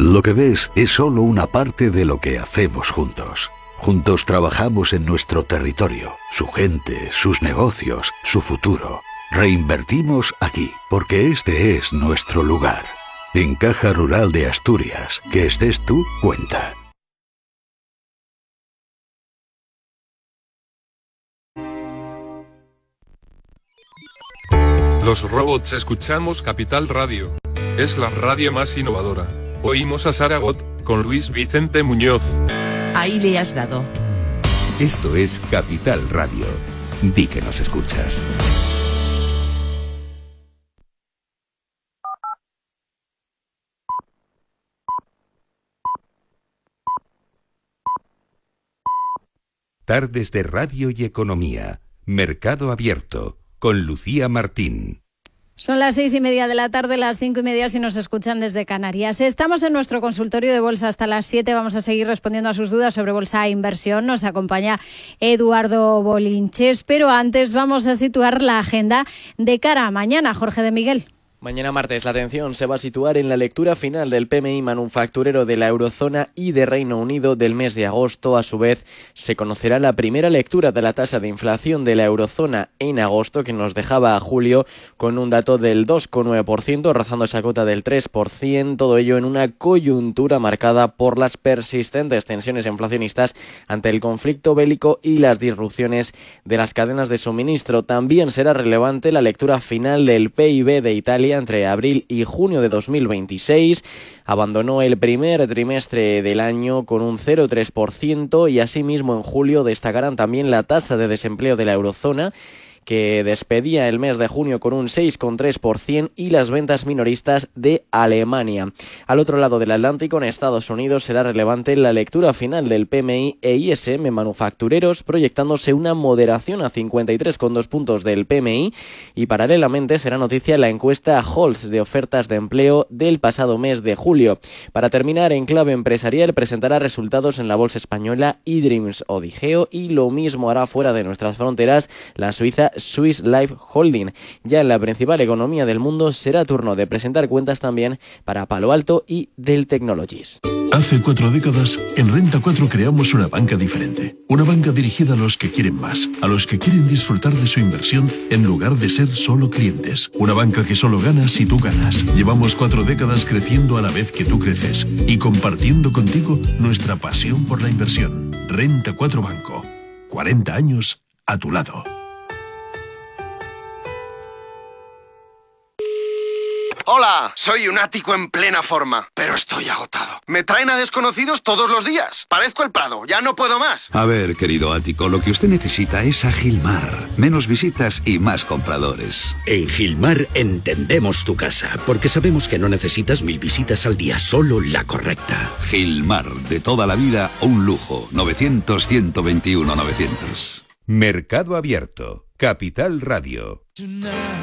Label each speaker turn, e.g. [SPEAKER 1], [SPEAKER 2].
[SPEAKER 1] Lo que ves es solo una parte de lo que hacemos juntos. Juntos trabajamos en nuestro territorio, su gente, sus negocios, su futuro. Reinvertimos aquí, porque este es nuestro lugar. En Caja Rural de Asturias, que estés tú, cuenta.
[SPEAKER 2] Los robots escuchamos Capital Radio. Es la radio más innovadora. Oímos a Saragot, con Luis Vicente Muñoz.
[SPEAKER 3] Ahí le has dado.
[SPEAKER 4] Esto es Capital Radio. Di que nos escuchas. Tardes de Radio y Economía. Mercado Abierto. Con Lucía Martín.
[SPEAKER 5] Son las 6:30 de la tarde, las 5:30 si nos escuchan desde Canarias. Estamos en nuestro consultorio de bolsa hasta las 7. Vamos a seguir respondiendo a sus dudas sobre bolsa e inversión. Nos acompaña Eduardo Bolinches, pero antes vamos a situar la agenda de cara a mañana. Jorge de Miguel.
[SPEAKER 6] Mañana martes la atención se va a situar en la lectura final del PMI manufacturero de la eurozona y de Reino Unido del mes de agosto. A su vez, se conocerá la primera lectura de la tasa de inflación de la eurozona en agosto, que nos dejaba a julio con un dato del 2,9%, rozando esa cota del 3%, todo ello en una coyuntura marcada por las persistentes tensiones inflacionistas ante el conflicto bélico y las disrupciones de las cadenas de suministro. También será relevante la lectura final del PIB de Italia entre abril y junio de 2026. Abandonó el primer trimestre del año con un 0,3% y asimismo en julio destacarán también la tasa de desempleo de la eurozona, que despedía el mes de junio con un 6,3%, y las ventas minoristas de Alemania. Al otro lado del Atlántico, en Estados Unidos, será relevante la lectura final del PMI e ISM manufactureros, proyectándose una moderación a 53,2 puntos del PMI, y paralelamente será noticia la encuesta Holtz de ofertas de empleo del pasado mes de julio. Para terminar, en clave empresarial, presentará resultados en la bolsa española eDreams o Digeo, y lo mismo hará fuera de nuestras fronteras la suiza Swiss Life Holding. Ya en la principal economía del mundo será turno de presentar cuentas también para Palo Alto y Dell Technologies.
[SPEAKER 7] Hace 4 décadas, en Renta 4 creamos una banca diferente. Una banca dirigida a los que quieren más, a los que quieren disfrutar de su inversión en lugar de ser solo clientes. Una banca que solo gana si tú ganas. Llevamos 4 décadas creciendo a la vez que tú creces y compartiendo contigo nuestra pasión por la inversión. Renta 4 Banco. 40 años a tu lado.
[SPEAKER 8] Hola, soy un ático en plena forma, pero estoy agotado. Me traen a desconocidos todos los días. Parezco el Prado, ya no puedo más.
[SPEAKER 9] A ver, querido ático, lo que usted necesita es a Gilmar. Menos visitas y más compradores.
[SPEAKER 10] En Gilmar entendemos tu casa, porque sabemos que no necesitas 1000 visitas al día, solo la correcta.
[SPEAKER 9] Gilmar, de toda la vida, un lujo. 900-121-900.
[SPEAKER 4] Mercado Abierto. Capital Radio.